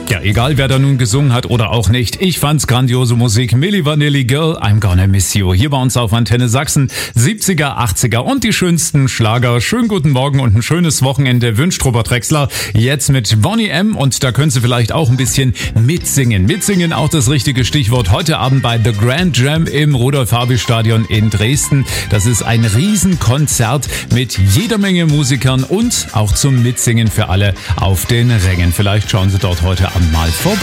Ja, egal wer da nun gesungen hat oder auch nicht, ich fand's grandiose Musik. Milli Vanilli Girl, I'm Gonna Miss You. Hier bei uns auf Antenne Sachsen, 70er, 80er und die schönsten Schlager. Schönen guten Morgen und ein schönes Wochenende wünscht Robert Drexler. Jetzt mit Boney M. und da können Sie vielleicht auch ein bisschen mitsingen. Mitsingen, auch das richtige Stichwort. Heute Abend bei The Grand Jam im Rudolf-Habich-Stadion in Dresden. Das ist ein Riesenkonzert mit jeder Menge Musikern und auch zum Mitsingen für alle auf den Rängen. Vielleicht schauen Sie dort heute Abend mal vorbei.